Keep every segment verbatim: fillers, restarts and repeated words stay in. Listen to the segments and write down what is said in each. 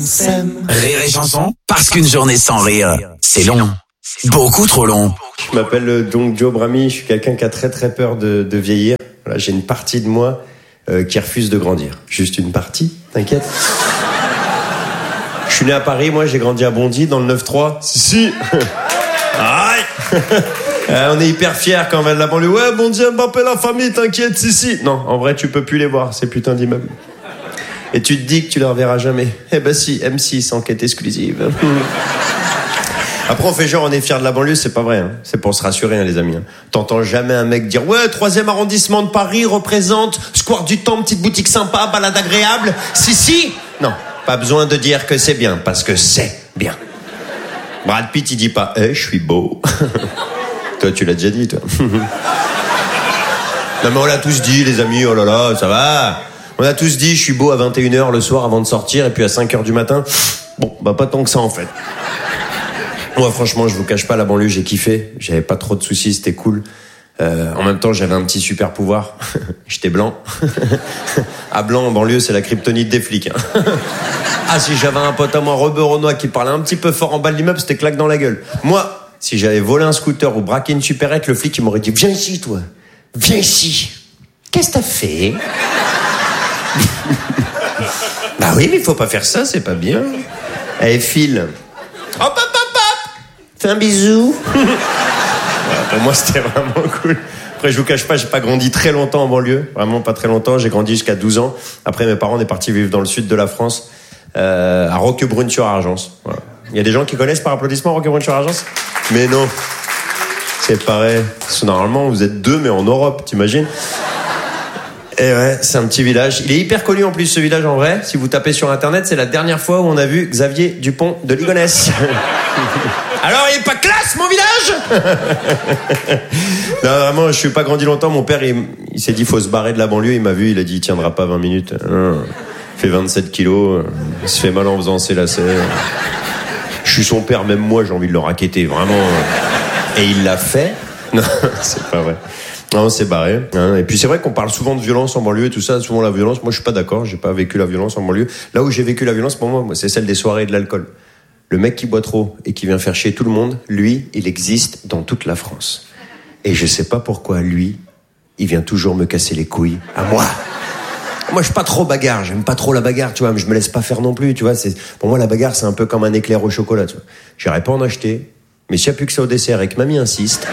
Rire et chanson, parce qu'une journée sans rire, c'est long. Beaucoup trop long. Je m'appelle donc Joe Brami, je suis quelqu'un qui a très très peur de, de vieillir. Voilà, j'ai une partie de moi euh, qui refuse de grandir. Juste une partie, t'inquiète. Je suis né à Paris, moi j'ai grandi à Bondy dans le neuf trois. Si si. Aïe. euh, on est hyper fiers quand on va de la banlieue. Ouais, Bondy, Mbappé, la famille, t'inquiète, si si. Non, en vrai tu peux plus les voir, ces putains d'immeubles. Et tu te dis que tu les reverras jamais. Eh ben si, M six, enquête exclusive. Après on fait genre on est fiers de la banlieue, c'est pas vrai, hein. C'est pour se rassurer, hein, les amis, hein. T'entends jamais un mec dire ouais, troisième arrondissement de Paris représente square du Temple, petite boutique sympa, balade agréable. Si si. Non, pas besoin de dire que c'est bien, parce que c'est bien. Brad Pitt il dit pas eh, je suis beau. Toi tu l'as déjà dit, toi. Non mais on l'a tous dit, les amis, oh là là, ça va. On a tous dit je suis beau à vingt et une heures le soir avant de sortir, et puis à cinq heures du matin, bon, bah pas tant que ça en fait. Moi franchement je vous cache pas, la banlieue j'ai kiffé, j'avais pas trop de soucis, c'était cool. Euh, en même temps j'avais un petit super pouvoir, j'étais blanc. À blanc en banlieue c'est la kryptonite des flics, hein. Ah si j'avais un pote à moi rebeu qui parlait un petit peu fort en bas de l'immeuble, c'était claque dans la gueule. Moi si j'avais volé un scooter ou braqué une supérette, le flic il m'aurait dit viens ici toi, viens ici. Qu'est-ce que t'as fait? Bah oui mais il faut pas faire ça, c'est pas bien. Allez file. Hop hop hop hop. Fais un bisou. Voilà, pour moi c'était vraiment cool. Après je vous cache pas, j'ai pas grandi très longtemps en banlieue, vraiment pas très longtemps, j'ai grandi jusqu'à douze ans. Après mes parents on est partis vivre dans le sud de la France, euh, à Roquebrune-sur-Argence. Voilà. Il y a des gens qui connaissent par applaudissement Roquebrune-sur-Argence? Mais non, c'est pareil. Parce que normalement vous êtes deux mais en Europe, t'imagines? Et ouais, c'est un petit village. Il est hyper connu en plus ce village en vrai. Si vous tapez sur internet, c'est la dernière fois où on a vu Xavier Dupont de Ligonnès. Alors il est pas classe mon village. Non vraiment, je suis pas grandi longtemps. Mon père il, il s'est dit faut se barrer de la banlieue. Il m'a vu, il a dit il tiendra pas vingt minutes. Non, il fait vingt-sept kilos, il se fait mal en faisant ses lacets. Je suis son père, même moi j'ai envie de le raqueter vraiment. Et il l'a fait. Non, c'est pas vrai. Non, c'est barré. Hein. Et puis c'est vrai qu'on parle souvent de violence en banlieue et tout ça, souvent la violence. Moi, je suis pas d'accord. J'ai pas vécu la violence en banlieue. Là où j'ai vécu la violence, pour moi, moi, c'est celle des soirées et de l'alcool. Le mec qui boit trop et qui vient faire chier tout le monde, lui, il existe dans toute la France. Et je sais pas pourquoi lui, il vient toujours me casser les couilles à moi. Moi, je suis pas trop bagarre. J'aime pas trop la bagarre, tu vois. Mais je me laisse pas faire non plus, tu vois. C'est pour moi la bagarre, c'est un peu comme un éclair au chocolat, tu vois. J'irais pas en acheter, mais s'il y a plus que ça au dessert et que mamie insiste.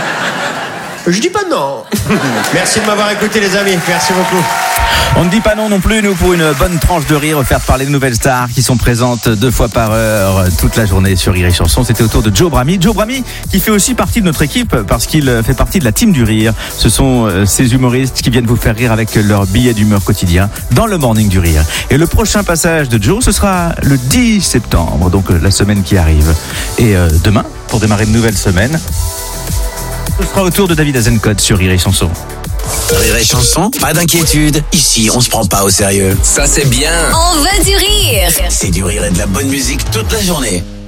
Je dis pas non. Merci de m'avoir écouté les amis, merci beaucoup. On ne dit pas non non plus, nous, pour une bonne tranche de rire offerte par les nouvelles stars qui sont présentes deux fois par heure toute la journée sur Rire et Chanson. C'était au tour de Joe Brami. Joe Brami qui fait aussi partie de notre équipe parce qu'il fait partie de la team du rire. Ce sont ces humoristes qui viennent vous faire rire avec leur billet d'humeur quotidien dans le Morning du Rire. Et le prochain passage de Joe, ce sera le dix septembre, donc la semaine qui arrive. Et euh, demain, pour démarrer une nouvelle semaine, ce sera au tour de David Azencott sur Rire et Chanson. Rire et chanson, pas d'inquiétude. Ici, on se prend pas au sérieux. Ça, c'est bien. On veut du rire. C'est du rire et de la bonne musique toute la journée.